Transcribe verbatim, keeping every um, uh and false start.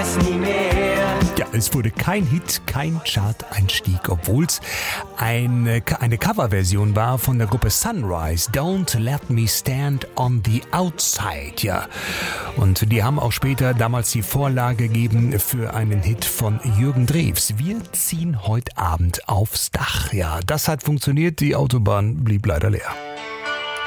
es nie mehr. Ja, es wurde kein Hit, kein Chart-Einstieg, obwohl es eine, eine Coverversion war von der Gruppe Sunrise, Don't Let Me Stand on the Outside, ja. Und die haben auch später damals die Vorlage gegeben für einen Hit von Jürgen Drews. Wir ziehen heute Abend aufs Dach, ja. Das hat funktioniert, die Autobahn blieb leider leer.